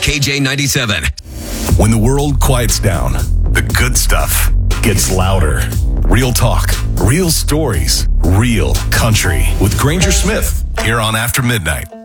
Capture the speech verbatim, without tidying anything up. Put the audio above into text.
K J ninety-seven. When the world quiets down, the good stuff gets louder. Real talk, real stories, real country with Granger Smith here on After Midnight.